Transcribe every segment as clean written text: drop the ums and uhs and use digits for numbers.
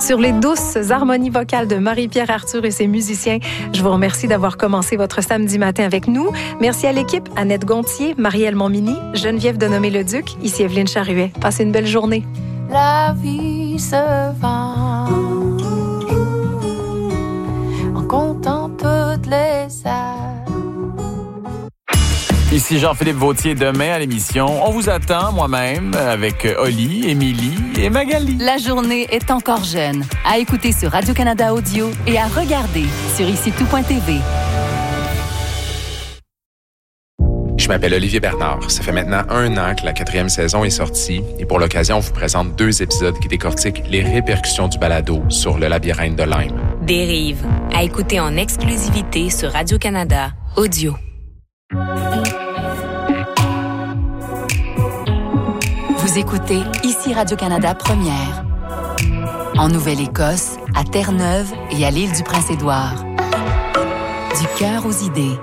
sur les douces harmonies vocales de Marie-Pierre Arthur et ses musiciens. Je vous remercie d'avoir commencé votre samedi matin avec nous. Merci à l'équipe, Annette Gontier, Marie-Èle Montminy, Geneviève Denomé-Leduc, ici Evelyne Charruet. Passez une belle journée. La vie se vend en comptant toutes les heures. Ici Jean-Philippe Vautier, demain à l'émission. On vous attend, moi-même, avec Oli, Émilie et Magali. La journée est encore jeune. À écouter sur Radio-Canada Audio et à regarder sur IciTout.tv. Je m'appelle Olivier Bernard. Ça fait maintenant 1 an que la 4e saison est sortie et pour l'occasion, on vous présente 2 épisodes qui décortiquent les répercussions du balado sur le labyrinthe de Lyme. Dérive, à écouter en exclusivité sur Radio-Canada Audio. Vous écoutez ici Radio-Canada Première. En Nouvelle-Écosse, à Terre-Neuve et à l'île du Prince-Édouard. Du cœur aux idées.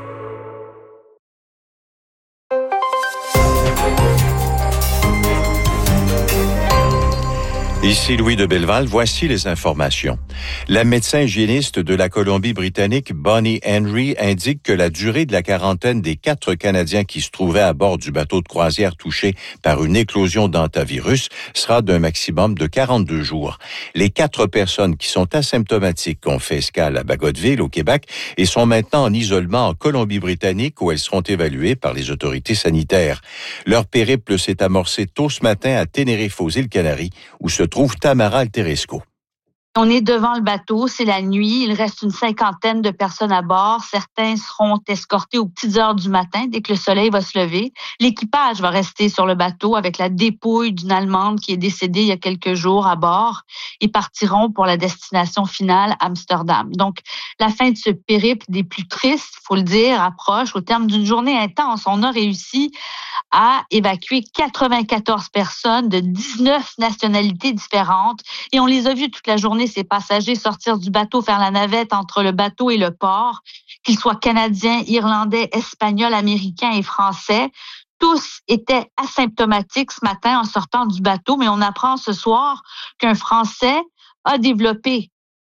Ici Louis de Belleval, voici les informations. La médecin hygiéniste de la Colombie-Britannique, Bonnie Henry, indique que la durée de la quarantaine des 4 Canadiens qui se trouvaient à bord du bateau de croisière touché par une éclosion d'hantavirus sera d'un maximum de 42 jours. Les 4 personnes qui sont asymptomatiques ont fait escale à Bagotville, au Québec, et sont maintenant en isolement en Colombie-Britannique où elles seront évaluées par les autorités sanitaires. Leur périple s'est amorcé tôt ce matin à Tenerife, aux îles Canaries, où se trouve Tamara Alteresco. On est devant le bateau, c'est la nuit, il reste une 50aine de personnes à bord. Certains seront escortés aux petites heures du matin dès que le soleil va se lever. L'équipage va rester sur le bateau avec la dépouille d'une Allemande qui est décédée il y a quelques jours à bord. Ils partiront pour la destination finale, Amsterdam. Donc, la fin de ce périple des plus tristes, faut le dire, approche. Au terme d'une journée intense, on a réussi à évacuer 94 personnes de 19 nationalités différentes et on les a vus toute la journée, ces passagers, sortir du bateau, faire la navette entre le bateau et le port, qu'ils soient canadiens, irlandais, espagnols, américains et français. Tous étaient asymptomatiques ce matin en sortant du bateau, mais on apprend ce soir qu'un Français a développé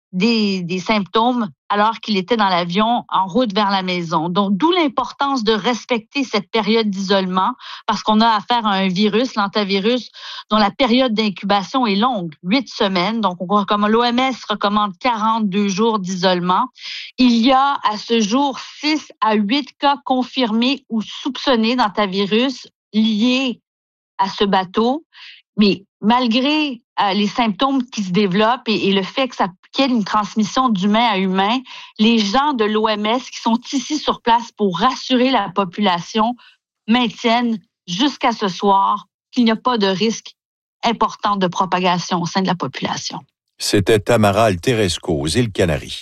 des symptômes alors qu'il était dans l'avion en route vers la maison. Donc, d'où l'importance de respecter cette période d'isolement parce qu'on a affaire à un virus, l'hantavirus, dont la période d'incubation est longue, 8 semaines. Donc, comme l'OMS recommande 42 jours d'isolement. Il y a à ce jour 6 à 8 cas confirmés ou soupçonnés d'hantavirus liés à ce bateau. Mais malgré les symptômes qui se développent et le fait que ça qu'il y ait une transmission d'humain à humain, les gens de l'OMS qui sont ici sur place pour rassurer la population maintiennent jusqu'à ce soir qu'il n'y a pas de risque important de propagation au sein de la population. C'était Tamara Alteresco, aux îles Canaries.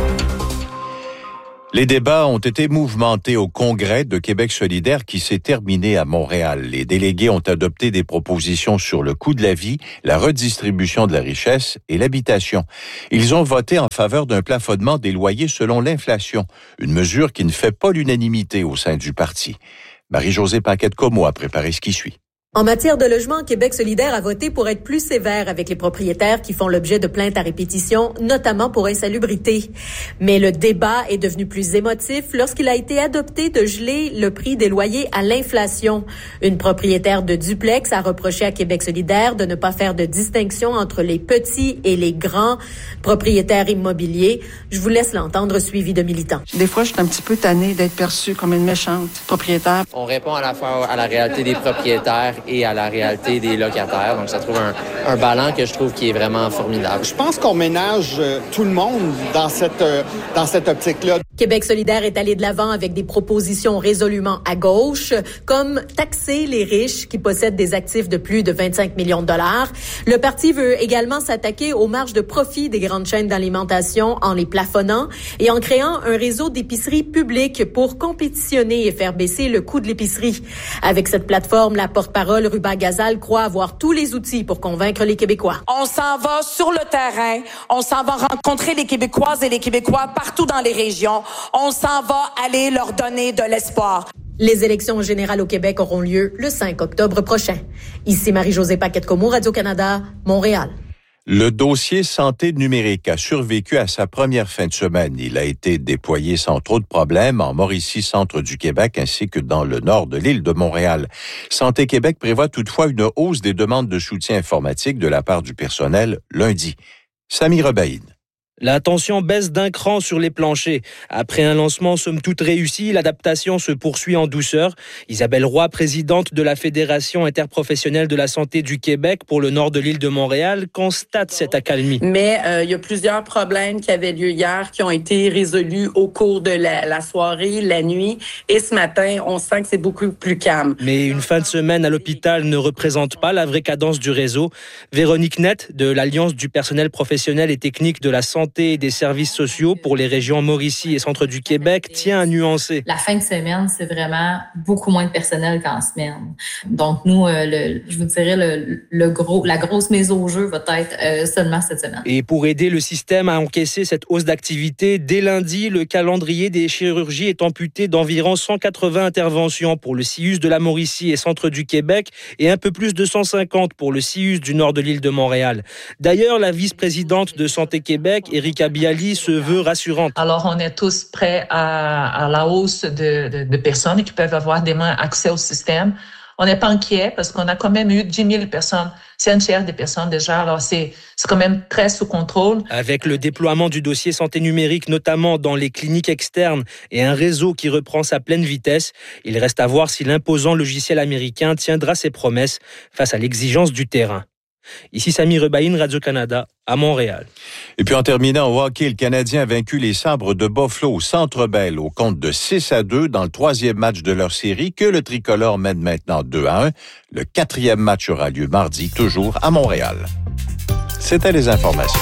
Les débats ont été mouvementés au Congrès de Québec solidaire qui s'est terminé à Montréal. Les délégués ont adopté des propositions sur le coût de la vie, la redistribution de la richesse et l'habitation. Ils ont voté en faveur d'un plafonnement des loyers selon l'inflation, une mesure qui ne fait pas l'unanimité au sein du parti. Marie-Josée Paquette-Comeau a préparé ce qui suit. En matière de logement, Québec solidaire a voté pour être plus sévère avec les propriétaires qui font l'objet de plaintes à répétition, notamment pour insalubrité. Mais le débat est devenu plus émotif lorsqu'il a été adopté de geler le prix des loyers à l'inflation. Une propriétaire de duplex a reproché à Québec solidaire de ne pas faire de distinction entre les petits et les grands propriétaires immobiliers. Je vous laisse l'entendre, suivi de militants. Des fois, je suis un petit peu tannée d'être perçue comme une méchante propriétaire. On répond à la fois à la réalité des propriétaires et à la réalité des locataires. Donc, ça trouve un ballon que je trouve qui est vraiment formidable. Je pense qu'on ménage tout le monde dans cette optique-là. Québec solidaire est allé de l'avant avec des propositions résolument à gauche, comme taxer les riches qui possèdent des actifs de plus de 25 millions de dollars. Le parti veut également s'attaquer aux marges de profit des grandes chaînes d'alimentation en les plafonnant et en créant un réseau d'épiceries publiques pour compétitionner et faire baisser le coût de l'épicerie. Avec cette plateforme, la porte-parole Ruba Gazal croit avoir tous les outils pour convaincre les Québécois. On s'en va sur le terrain, on s'en va rencontrer les Québécoises et les Québécois partout dans les régions. On s'en va aller leur donner de l'espoir. Les élections générales au Québec auront lieu le 5 octobre prochain. Ici Marie-Josée Paquette-Comeau, Radio-Canada, Montréal. Le dossier santé numérique a survécu à sa première fin de semaine. Il a été déployé sans trop de problèmes en Mauricie, centre du Québec, ainsi que dans le nord de l'île de Montréal. Santé Québec prévoit toutefois une hausse des demandes de soutien informatique de la part du personnel lundi. Samy Rebaïne. La tension baisse d'un cran sur les planchers. Après un lancement somme toute réussi, l'adaptation se poursuit en douceur. Isabelle Roy, présidente de la Fédération interprofessionnelle de la santé du Québec pour le nord de l'île de Montréal, constate cette accalmie. Mais il y a plusieurs problèmes qui avaient lieu hier qui ont été résolus au cours de la soirée, la nuit. Et ce matin, on sent que c'est beaucoup plus calme. Mais une fin de semaine à l'hôpital ne représente pas la vraie cadence du réseau. Véronique Nett, de l'Alliance du personnel professionnel et technique de la santé et des services sociaux pour les régions Mauricie et Centre du Québec, tient à nuancer. La fin de semaine, c'est vraiment beaucoup moins de personnel qu'en semaine. Donc, nous, je vous dirais, la grosse mise au jeu va être seulement cette semaine. Et pour aider le système à encaisser cette hausse d'activité, dès lundi, le calendrier des chirurgies est amputé d'environ 180 interventions pour le CIUS de la Mauricie et Centre du Québec et un peu plus de 150 pour le CIUS du nord de l'île de Montréal. D'ailleurs, la vice-présidente de Santé Québec, Erika Bialy, se veut rassurante. Alors, on est tous prêts à la hausse de personnes qui peuvent avoir demain accès au système. On n'est pas inquiet parce qu'on a quand même eu 10 000 personnes. C'est un tiers des personnes déjà. Alors, c'est quand même très sous contrôle. Avec le déploiement du dossier santé numérique, notamment dans les cliniques externes et un réseau qui reprend sa pleine vitesse, il reste à voir si l'imposant logiciel américain tiendra ses promesses face à l'exigence du terrain. Ici Samy Rebaïne, Radio-Canada, à Montréal. Et puis en terminant au hockey, le Canadien a vaincu les Sabres de Buffalo au Centre Bell au compte de 6-2 dans le 3e match de leur série que le tricolore mène maintenant 2-1. Le 4e match aura lieu mardi, toujours à Montréal. C'était les informations.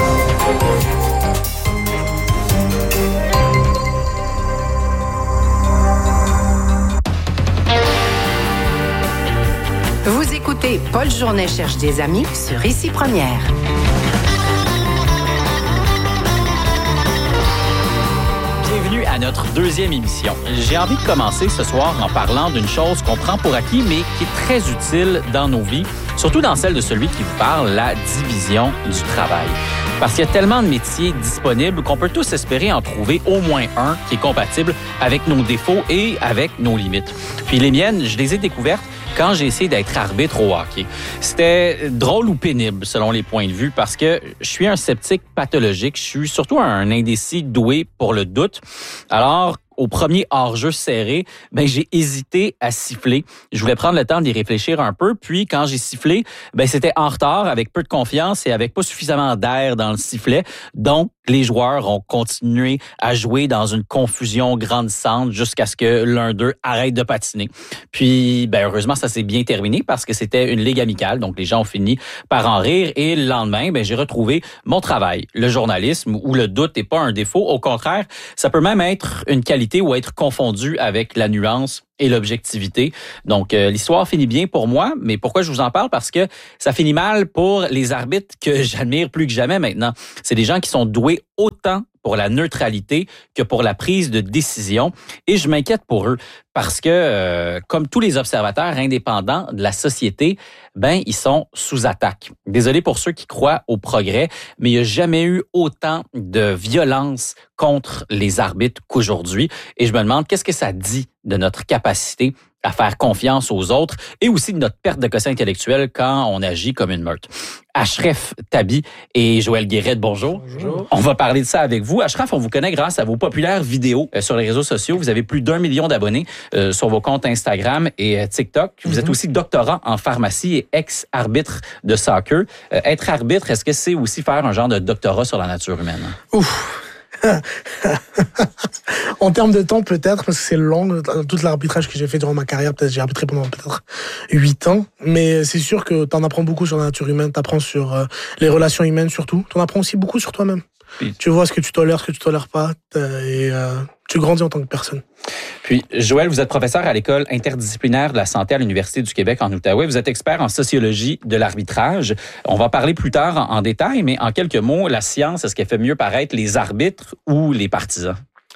Vous écoutez Paul Journet cherche des amis sur Ici Première. Bienvenue à notre 2e émission. J'ai envie de commencer ce soir en parlant d'une chose qu'on prend pour acquis, mais qui est très utile dans nos vies, surtout dans celle de celui qui vous parle, la division du travail. Parce qu'il y a tellement de métiers disponibles qu'on peut tous espérer en trouver au moins un qui est compatible avec nos défauts et avec nos limites. Puis les miennes, je les ai découvertes quand j'ai essayé d'être arbitre au hockey. C'était drôle ou pénible selon les points de vue parce que je suis un sceptique pathologique, je suis surtout un indécis doué pour le doute. Alors, au premier hors-jeu serré, j'ai hésité à siffler. Je voulais prendre le temps d'y réfléchir un peu. Puis, quand j'ai sifflé, c'était en retard, avec peu de confiance et avec pas suffisamment d'air dans le sifflet. Donc, les joueurs ont continué à jouer dans une confusion grandissante jusqu'à ce que l'un d'eux arrête de patiner. Puis, heureusement, ça s'est bien terminé parce que c'était une ligue amicale. Donc, les gens ont fini par en rire. Et le lendemain, j'ai retrouvé mon travail. Le journalisme, où le doute n'est pas un défaut. Au contraire, ça peut même être une qualité ou être confondu avec la nuance et l'objectivité. Donc, l'histoire finit bien pour moi, mais pourquoi je vous en parle? Parce que ça finit mal pour les arbitres que j'admire plus que jamais maintenant. C'est des gens qui sont doués autant pour la neutralité que pour la prise de décision. Et je m'inquiète pour eux parce que, comme tous les observateurs indépendants de la société, ils sont sous attaque. Désolé pour ceux qui croient au progrès, mais il n'y a jamais eu autant de violence contre les arbitres qu'aujourd'hui. Et je me demande, qu'est-ce que ça dit de notre capacité à faire confiance aux autres et aussi de notre perte de quotient intellectuel quand on agit comme une meute. Ashraf Tabi et Joël Guéret, bonjour. Bonjour. On va parler de ça avec vous. Ashraf, on vous connaît grâce à vos populaires vidéos sur les réseaux sociaux. Vous avez plus d'1 million d'abonnés sur vos comptes Instagram et TikTok. Vous êtes aussi doctorant en pharmacie et ex-arbitre de soccer. Être arbitre, est-ce que c'est aussi faire un genre de doctorat sur la nature humaine? Ouf! En termes de temps, peut-être, parce que c'est long. Tout l'arbitrage que j'ai fait durant ma carrière, j'ai arbitré pendant 8 ans. Mais c'est sûr que t'en apprends beaucoup sur la nature humaine, t'apprends sur les relations humaines surtout. T'en apprends aussi beaucoup sur toi-même. Oui. Tu vois ce que tu tolères, ce que tu tolères pas, et tu grandis en tant que personne. Puis, Joël, vous êtes professeur à l'École interdisciplinaire de la santé à l'Université du Québec en Outaouais. Vous êtes expert en sociologie de l'arbitrage. On va parler plus tard en détail, mais en quelques mots, la science, est-ce qu'elle fait mieux paraître les arbitres ou les partisans?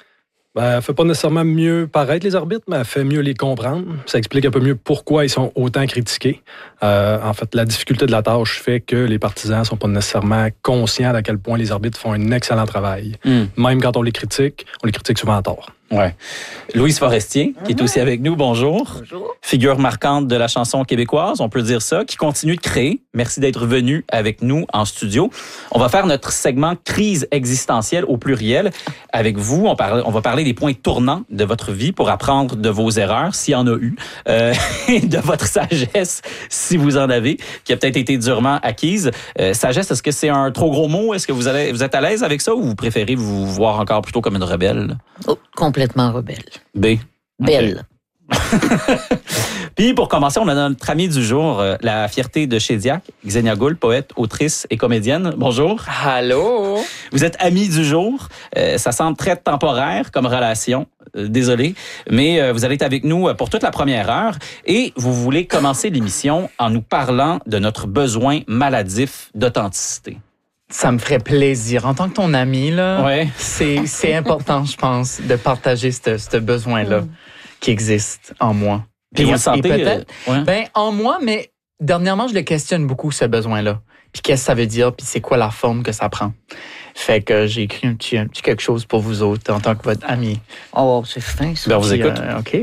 Ben, elle fait pas nécessairement mieux paraître les arbitres, mais elle fait mieux les comprendre. Ça explique un peu mieux pourquoi ils sont autant critiqués. En fait, la difficulté de la tâche fait que les partisans sont pas nécessairement conscients d'à quel point les arbitres font un excellent travail. Même quand on les critique souvent à tort. Ouais. Louise Forestier, qui est aussi avec nous, bonjour. Bonjour. Figure marquante de la chanson québécoise, on peut dire ça, qui continue de créer. Merci d'être venu avec nous en studio. On va faire notre segment crise existentielle au pluriel. Avec vous, on va parler des points tournants de votre vie pour apprendre de vos erreurs, s'il y en a eu, et de votre sagesse, si vous en avez, qui a peut-être été durement acquise. Sagesse, est-ce que c'est un trop gros mot? Est-ce que vous êtes à l'aise avec ça ou vous préférez vous voir encore plutôt comme une rebelle? Oh, complètement rebelle. B. Belle. Puis, pour commencer, on a notre amie du jour, la fierté de Shediac, Xenia Gould, poète, autrice et comédienne. Bonjour. Allô. Vous êtes amie du jour. Ça semble très temporaire comme relation. Désolé. Mais vous allez être avec nous pour toute la première heure. Et vous voulez commencer l'émission en nous parlant de notre besoin maladif d'authenticité. Ça me ferait plaisir. En tant que ton ami, là, ouais. c'est important, je pense, de partager ce besoin-là qui existe en moi. Puis vous le sentez? Peut-être, en moi, mais dernièrement, je le questionne beaucoup, ce besoin-là. Puis qu'est-ce que ça veut dire, puis c'est quoi la forme que ça prend. Fait que j'ai écrit un petit quelque chose pour vous autres en tant que votre ami. Oh, c'est fin, ça. Ben, on vous écoute. OK.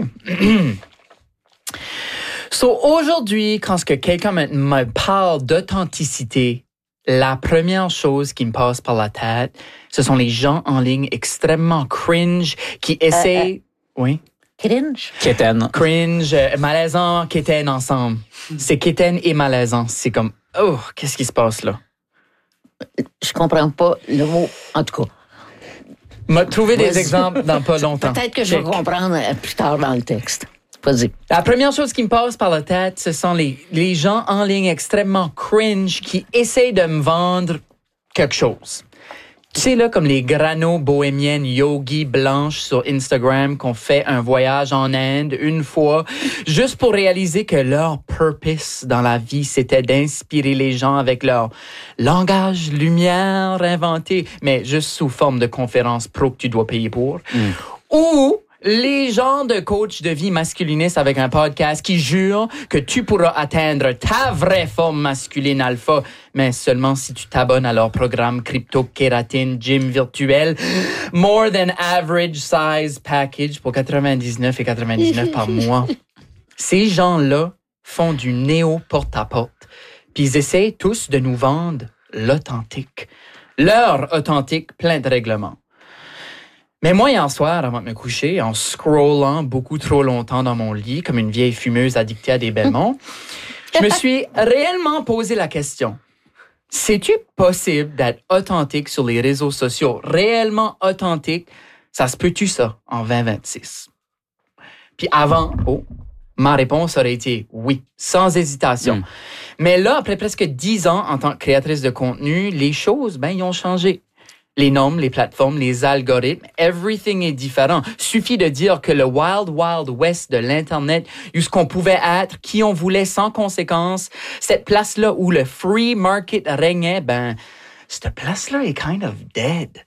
So, aujourd'hui, quand quelqu'un me parle d'authenticité, la première chose qui me passe par la tête, ce sont les gens en ligne extrêmement cringe qui essaient... Oui? Cringe? Quétaine. Cringe, malaisant, quétaine ensemble. C'est quétaine et malaisant. C'est comme, oh, qu'est-ce qui se passe là? Je comprends pas le mot, en tout cas. M'a trouvé des exemples dans pas longtemps. Peut-être que je vais comprendre plus tard dans le texte. Vas-y. La première chose qui me passe par la tête, ce sont les gens en ligne extrêmement cringe qui essayent de me vendre quelque chose. Tu sais, là, comme les granos bohémiennes yogi blanches sur Instagram qu'on fait un voyage en Inde une fois, juste pour réaliser que leur purpose dans la vie, c'était d'inspirer les gens avec leur langage lumière inventé, mais juste sous forme de conférence pro que tu dois payer pour. Ou les gens de coach de vie masculiniste avec un podcast qui jurent que tu pourras atteindre ta vraie forme masculine alpha, mais seulement si tu t'abonnes à leur programme crypto-kératine gym virtuel more than average size package pour 99,99 par mois. Ces gens-là font du néo porte-à-porte, puis ils essayent tous de nous vendre l'authentique. Leur authentique plein de règlements. Mais moi, hier soir, avant de me coucher, en scrollant beaucoup trop longtemps dans mon lit, comme une vieille fumeuse addictée à des Belmonts, je me suis réellement posé la question. C'est-tu possible d'être authentique sur les réseaux sociaux? Réellement authentique? Ça se peut-tu ça en 2026? Puis avant, ma réponse aurait été oui, sans hésitation. Mais là, après presque 10 ans en tant que créatrice de contenu, les choses, ils ont changé. Les normes, les plateformes, les algorithmes, everything est différent. Suffit de dire que le wild, wild west de l'Internet, où ce qu'on pouvait être, qui on voulait sans conséquence, cette place-là où le free market régnait, cette place-là est kind of dead.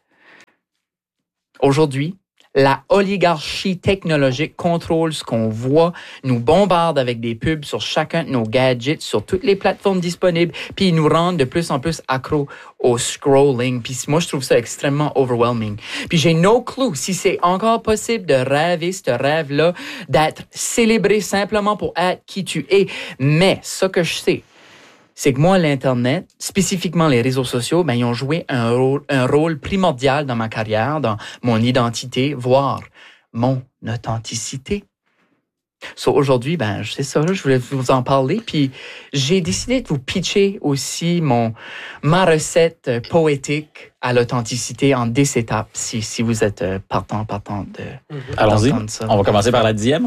Aujourd'hui, la oligarchie technologique contrôle ce qu'on voit, nous bombarde avec des pubs sur chacun de nos gadgets, sur toutes les plateformes disponibles, puis ils nous rendent de plus en plus accros au scrolling. Puis moi, je trouve ça extrêmement overwhelming. Puis j'ai no clue si c'est encore possible de rêver ce rêve-là, d'être célébré simplement pour être qui tu es. Mais ce que je sais, c'est que moi, l'Internet, spécifiquement les réseaux sociaux, ils ont joué un rôle primordial dans ma carrière, dans mon identité, voire mon authenticité. Aujourd'hui, c'est ça, je voulais vous en parler. Puis j'ai décidé de vous pitcher aussi ma recette poétique à l'authenticité en 10 étapes, si vous êtes partant de... Allons-y, on va commencer par la 10e.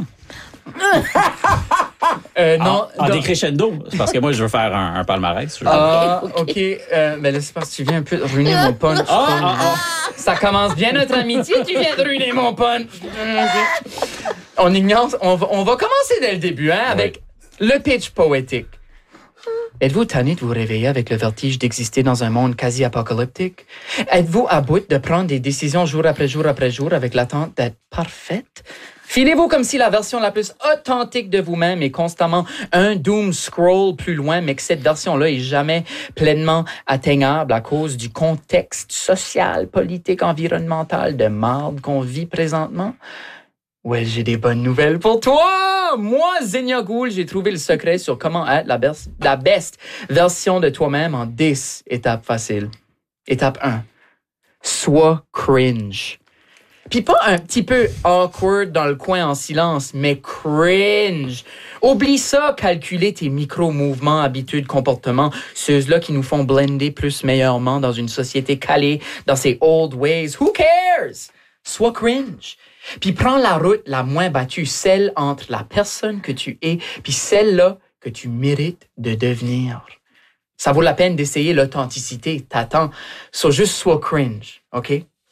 Non, en décrescendo, parce que moi, je veux faire un palmarès. OK. Mais là, c'est parce que tu viens un peu de ruiner mon punch. Ça commence bien notre amitié, tu viens de ruiner mon punch. On va commencer dès le début, avec le pitch poétique. Êtes-vous tanné de vous réveiller avec le vertige d'exister dans un monde quasi-apocalyptique? Êtes-vous à bout de prendre des décisions jour après jour après jour avec l'attente d'être parfaite? Filez-vous comme si la version la plus authentique de vous-même est constamment un doom scroll plus loin, mais que cette version-là est jamais pleinement atteignable à cause du contexte social, politique, environnemental de marde qu'on vit présentement? Ouais, j'ai des bonnes nouvelles pour toi! Moi, Xenia Ghoul, j'ai trouvé le secret sur comment être la best version de toi-même en 10 étapes faciles. Étape 1. Sois cringe. Puis pas un petit peu awkward dans le coin en silence, mais cringe. Oublie ça, calculer tes micro-mouvements, habitudes, comportements, ceux-là qui nous font blender plus meilleurement dans une société calée dans ses old ways. Who cares? Sois cringe. Puis prends la route la moins battue, celle entre la personne que tu es puis celle-là que tu mérites de devenir. Ça vaut la peine d'essayer l'authenticité. T'attends. Juste sois cringe, OK?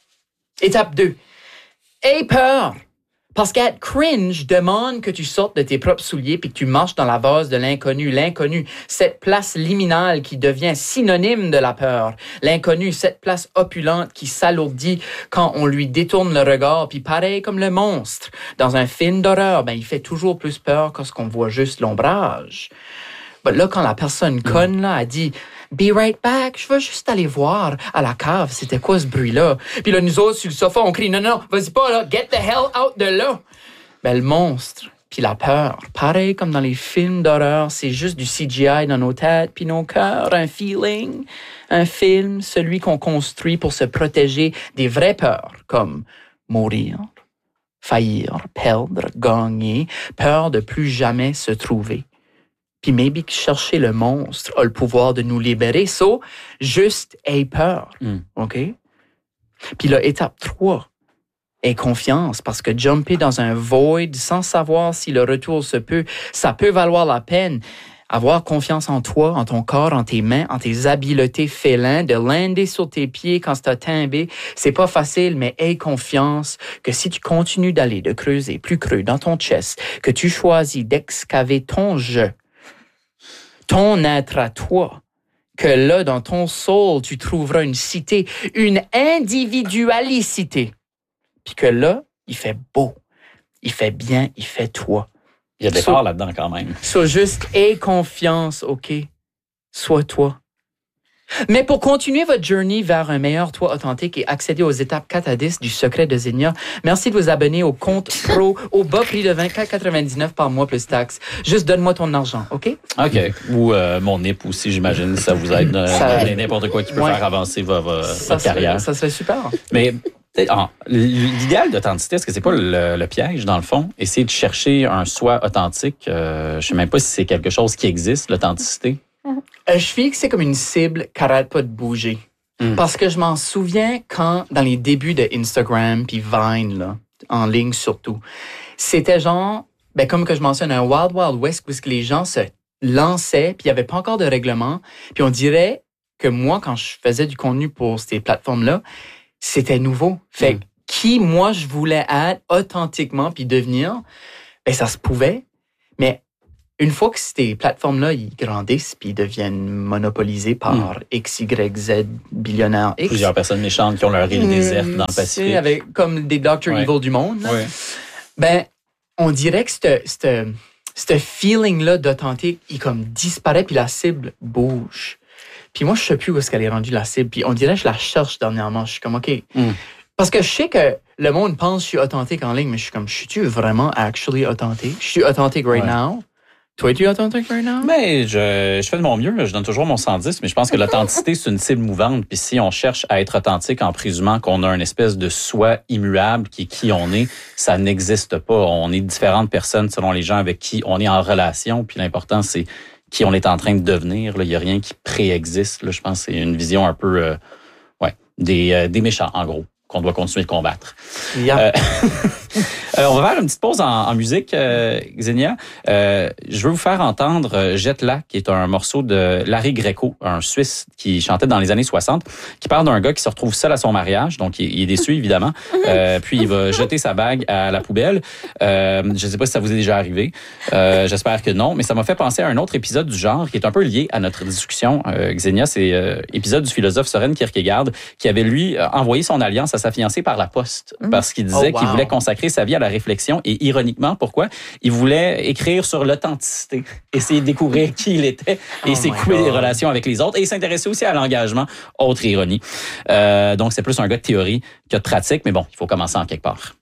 Étape 2. Aie peur. Parce qu'être cringe demande que tu sortes de tes propres souliers puis que tu marches dans la vase de l'inconnu. L'inconnu, cette place liminale qui devient synonyme de la peur. L'inconnu, cette place opulente qui s'alourdit quand on lui détourne le regard. Puis pareil comme le monstre. Dans un film d'horreur, il fait toujours plus peur lorsqu'on voit juste l'ombrage. Là, quand la personne conne là, a dit « Be right back, je veux juste aller voir à la cave, c'était quoi ce bruit-là? » Puis là, nous autres, sur le sofa, on crie « Non, vas-y pas là, get the hell out de là! » Le monstre, puis la peur, pareil comme dans les films d'horreur, c'est juste du CGI dans nos têtes puis nos cœurs, un feeling, un film, celui qu'on construit pour se protéger des vraies peurs, comme mourir, faillir, perdre, gagner, peur de plus jamais se trouver. Puis maybe que chercher le monstre a le pouvoir de nous libérer. Juste aie peur, OK? Puis là, étape 3, aie confiance, parce que jumper dans un void sans savoir si le retour se peut, ça peut valoir la peine. Avoir confiance en toi, en ton corps, en tes mains, en tes habiletés félins, de lander sur tes pieds quand c'est timbé, c'est pas facile, mais aie confiance que si tu continues d'aller, de creuser plus creux dans ton chest, que tu choisis d'excaver ton je, ton être à toi, que là, dans ton soul, tu trouveras une cité, une individualicité. Puis que là, il fait beau, il fait bien, il fait toi. Il y a des parts là-dedans quand même. Juste aie confiance, OK? Sois toi. Mais pour continuer votre journey vers un meilleur toi authentique et accéder aux étapes 4 à 10 du secret de Xenia, merci de vous abonner au compte pro au bas prix de 24,99 par mois plus taxes. Juste donne-moi ton argent, OK? OK. Ou mon NIP aussi, j'imagine, ça vous aide. N'importe quoi qui peut faire avancer votre carrière. Ça serait super. Mais l'idéal d'authenticité, est-ce que c'est pas le piège, dans le fond? Essayer de chercher un soi authentique. Je sais même pas si c'est quelque chose qui existe, l'authenticité. Je fixe c'est comme une cible qui n'arrête pas de bouger. Parce que je m'en souviens quand, dans les débuts de Instagram puis Vine, là, en ligne surtout, c'était genre, comme que je mentionne, un Wild Wild West où les gens se lançaient puis il n'y avait pas encore de règlement. Puis on dirait que moi, quand je faisais du contenu pour ces plateformes-là, c'était nouveau. Fait que qui, moi, je voulais être authentiquement puis devenir, ça se pouvait, mais une fois que ces plateformes-là, ils grandissent puis ils deviennent monopolisés par X, Y, Z, billionnaires X. Plusieurs personnes méchantes qui ont leur île déserte dans le Pacifique. Comme des Dr. Evil du monde. On dirait que ce feeling-là d'authentique, il comme disparaît puis la cible bouge. Puis moi, je sais plus où est-ce qu'elle est rendue, la cible. Puis on dirait que je la cherche dernièrement. Je suis comme, OK. Parce que je sais que le monde pense que je suis authentique en ligne, mais je suis comme, suis-tu vraiment actually authentique? Je suis authentique right now? Toi, es-tu authentique right now? Mais je fais de mon mieux. Je donne toujours mon 110, mais je pense que l'authenticité, c'est une cible mouvante. Puis si on cherche à être authentique en présumant qu'on a une espèce de soi immuable qui est qui on est, ça n'existe pas. On est différentes personnes selon les gens avec qui on est en relation. Puis l'important, c'est qui on est en train de devenir. Il n'y a rien qui préexiste. Là, je pense que c'est une vision un peu des méchants, en gros, qu'on doit continuer de combattre. On va faire une petite pause en musique, Xenia. Je veux vous faire entendre Jette-la, qui est un morceau de Larry Greco, un Suisse qui chantait dans les années 60, qui parle d'un gars qui se retrouve seul à son mariage, donc il est déçu, évidemment. Puis il va jeter sa bague à la poubelle. Je ne sais pas si ça vous est déjà arrivé. J'espère que non, mais ça m'a fait penser à un autre épisode du genre qui est un peu lié à notre discussion, Xenia. C'est épisode du philosophe Søren Kierkegaard qui avait, lui, envoyé son alliance à sa fiancée par la poste parce qu'il disait qu'il voulait consacrer sa vie à la réflexion et ironiquement, pourquoi? Il voulait écrire sur l'authenticité, essayer de découvrir qui il était et s'écouler des relations avec les autres et s'intéresser aussi à l'engagement, autre ironie. Donc, c'est plus un gars de théorie que de pratique, mais bon, il faut commencer en quelque part.